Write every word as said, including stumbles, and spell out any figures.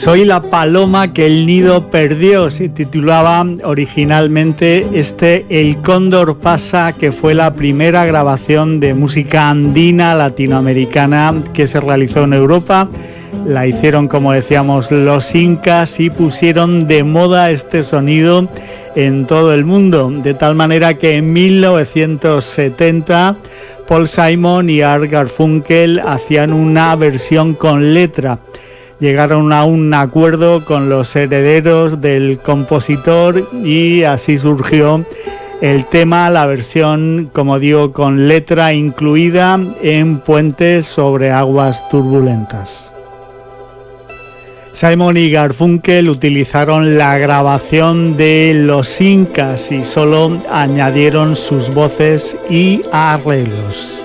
Soy la paloma que el nido perdió, se titulaba originalmente este El Cóndor Pasa, que fue la primera grabación de música andina latinoamericana que se realizó en Europa. La hicieron, como decíamos, los incas y pusieron de moda este sonido en todo el mundo, de tal manera que en mil novecientos setenta Paul Simon y Art Garfunkel hacían una versión con letra. Llegaron a un acuerdo con los herederos del compositor y así surgió el tema, la versión, como digo, con letra incluida en Puentes sobre aguas turbulentas. Simon y Garfunkel utilizaron la grabación de los incas y solo añadieron sus voces y arreglos.